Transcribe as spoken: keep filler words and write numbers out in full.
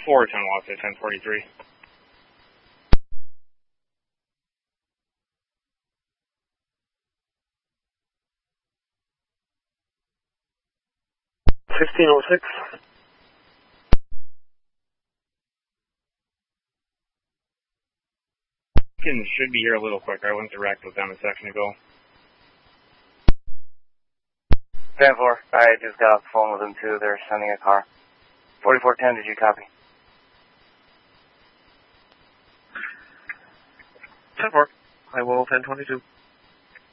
four ten lost at ten forty-three. fifteen oh six. Should be here a little quicker. I went direct with them a second ago. ten four, I just got off the phone with them too. They're sending a car. forty-four ten, did you copy? ten four, I will ten twenty-two.